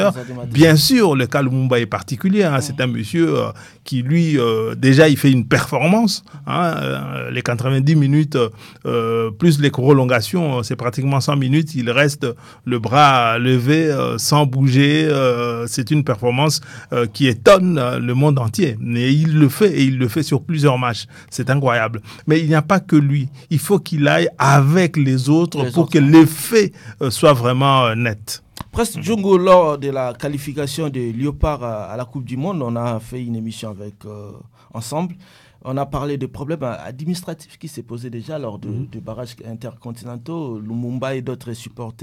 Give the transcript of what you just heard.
Bien sûr, le cas Lumumba est particulier. C'est un monsieur qui, lui, déjà, il fait une performance. Les 90 minutes, plus les prolongations, c'est pratiquement 100 minutes. Il reste le bras levé, sans bouger. C'est une performance qui étonne le monde entier. Mais il le fait, et il le fait sur plusieurs matchs. C'est incroyable. Mais il n'y a pas que lui. Il faut qu'il aille avec les autres pour que l'effet soit vraiment net. Presque Djongo, lors de la qualification de Léopard à la Coupe du Monde, on a fait une émission ensemble. On a parlé de problèmes administratifs qui s'est posé déjà lors de barrages intercontinentaux. Lumumba et d'autres supporters